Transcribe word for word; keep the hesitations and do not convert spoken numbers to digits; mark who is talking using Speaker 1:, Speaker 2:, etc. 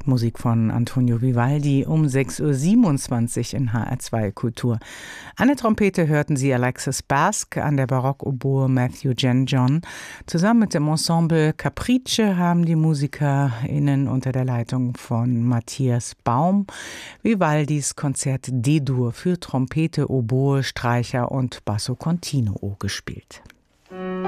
Speaker 1: Musik von Antonio Vivaldi um sechs Uhr siebenundzwanzig in H R zwei Kultur. An der Trompete hörten Sie Alexis Basque, an der Barockoboe Matthew Jen John. Zusammen mit dem Ensemble Caprice haben die MusikerInnen unter der Leitung von Matthias Baum Vivaldis Konzert D-Dur für Trompete, Oboe, Streicher und Basso Continuo gespielt.